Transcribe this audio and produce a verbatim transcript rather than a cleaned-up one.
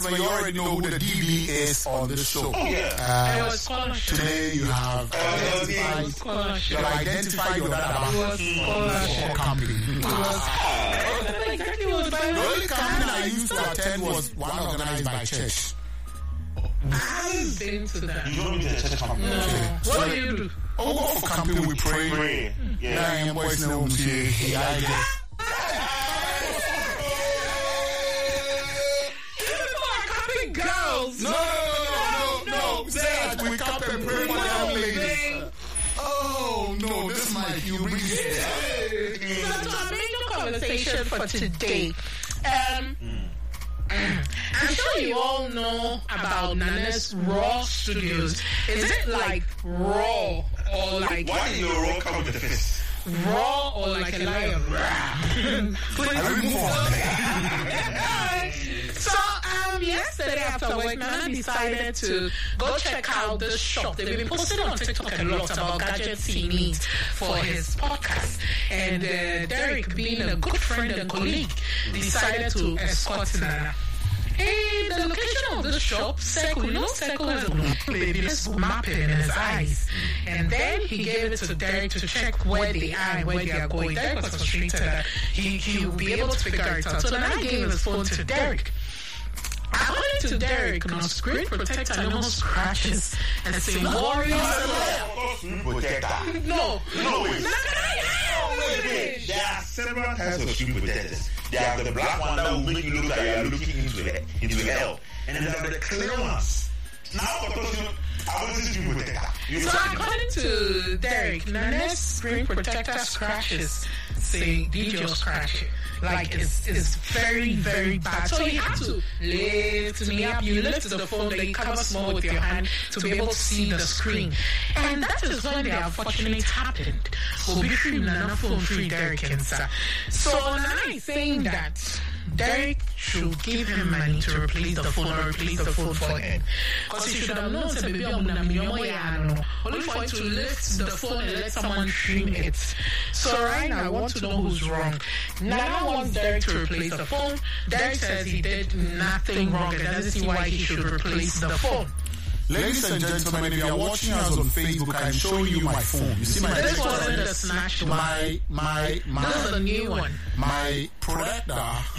you already know who the D B is on the show. Oh, yeah. Uh, today you have identified, you have identified your dad for camping. The only camping I used to attend was one organized by church. I haven't been to that. You don't been to the church camping? No. Okay. What So, do you do? Oh, go for camping, we pray. Pray. Yeah. Yeah, boys know yeah, I guess. Girls. No, no, no, no, no. Say we camp and pray for young ladies. Oh, no, this might you bring it. So to our major conversation for today, um, I'm sure you all know about Nana's Raw Studios. Is it like raw or like... Why did your raw come with the fist? Raw or like a lion? I will move on. So, um, yesterday after work, Nana decided to go check out this shop. They've been posting on TikTok a lot about gadgets he needs for his podcast. And uh, Derek, being a good friend and colleague, decided to escort Nana. Hey, the location of the shop, Circle, you know Circle has a baby, let's map it in his eyes. And then he gave it to Derek to check where they are and where they are going. Derek was frustrated that he, he will be able to figure it out. So then I gave his phone to Derek. According to Derek, no screen protector, no scratches, and say warriors. Screen protector. No, No, wait. no, no, Wait, there are several types of screen protectors. There are the black one that will make you look like you are looking into the into hell, and then there are the clear ones. Now, for those who I want this screen protector. You So according to Derek, Nana's screen protector scratches say D J scratch it. Like it's, it's very, very bad. So you have to lift me up. You lift the phone, then you cover small with your hand to be able to see the screen. And that is when the unfortunate happened. We'll be free Nana phone free Derek and sir. So Nana is saying that Derek should give him money to replace the phone or replace the phone for him. Because he should have known that baby I'm only for him to lift the phone and let someone stream it. So right now I want to know who's wrong. Nana wants Derek to replace the phone. Derek says he did nothing wrong and doesn't see why he should replace the phone. Ladies and gentlemen, if you are watching us on Facebook, I'm showing you my phone. You see my This wasn't the snatch one. my my my This is the new one. my projector